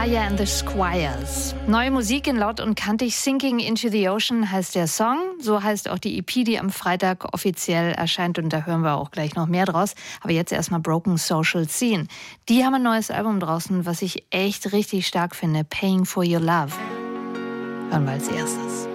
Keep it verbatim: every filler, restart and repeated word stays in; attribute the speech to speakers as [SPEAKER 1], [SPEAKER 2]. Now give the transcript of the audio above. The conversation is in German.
[SPEAKER 1] Aya and the Squires. Neue Musik in Laut und Kantig. Sinking into the Ocean heißt der Song. So heißt auch die E P, die am Freitag offiziell erscheint. Und da hören wir auch gleich noch mehr draus. Aber jetzt erstmal Broken Social Scene. Die haben ein neues Album draußen, was ich echt richtig stark finde. Paying for Your Love. Hören wir als erstes.